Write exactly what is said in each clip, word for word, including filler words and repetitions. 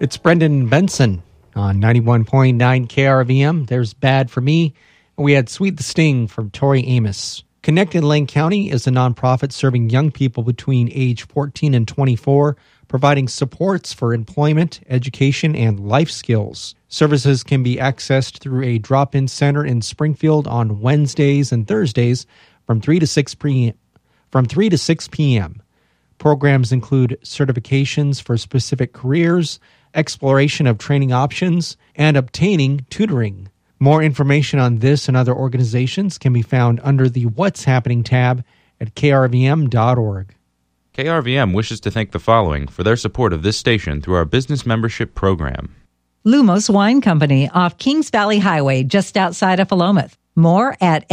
It's Brendan Benson on ninety-one point nine K R V M. There's Bad for Me. And we had Sweet the Sting from Tori Amos. Connect in Lane County is a nonprofit serving young people between age fourteen and twenty-four, providing supports for employment, education, and life skills. Services can be accessed through a drop-in center in Springfield on Wednesdays and Thursdays from three to six p.m. From three to six p.m. Programs include certifications for specific careers, exploration of training options, and obtaining tutoring. More information on this and other organizations can be found under the What's Happening tab at k r v m dot org. K R V M wishes to thank the following for their support of this station through our business membership program. Lumos Wine Company off Kings Valley Highway, just outside of Philomath. More at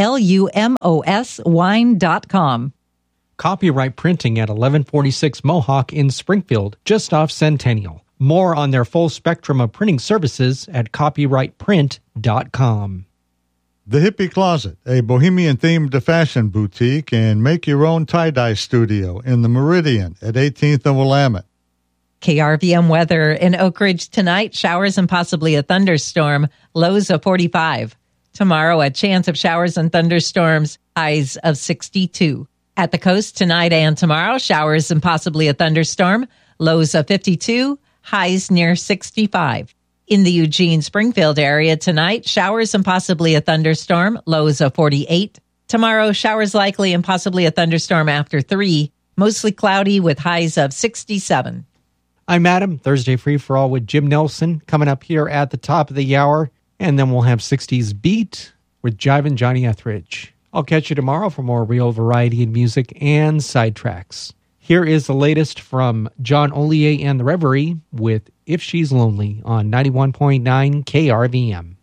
lumos wine dot com. Copyright Printing at eleven forty-six Mohawk in Springfield, just off Centennial. More on their full spectrum of printing services at copyright print dot com. The Hippie Closet, a bohemian-themed fashion boutique and make-your-own tie-dye studio in the Meridian at eighteenth and Willamette. K R V M weather in Oak Ridge tonight, showers and possibly a thunderstorm, lows of forty-five. Tomorrow, a chance of showers and thunderstorms, highs of sixty-two. At the coast tonight and tomorrow, showers and possibly a thunderstorm, lows of fifty-two, highs near sixty-five. In the Eugene-Springfield area tonight, showers and possibly a thunderstorm, lows of forty-eight. Tomorrow, showers likely and possibly a thunderstorm after three, mostly cloudy with highs of sixty-seven. I'm Adam, Thursday Free for All with Jim Nelson, coming up here at the top of the hour, and then we'll have sixties Beat with Jivin' Johnny Etheridge. I'll catch you tomorrow for more real variety in music and sidetracks. Here is the latest from John Ollier and the Reverie with If She's Lonely on ninety-one point nine K R V M.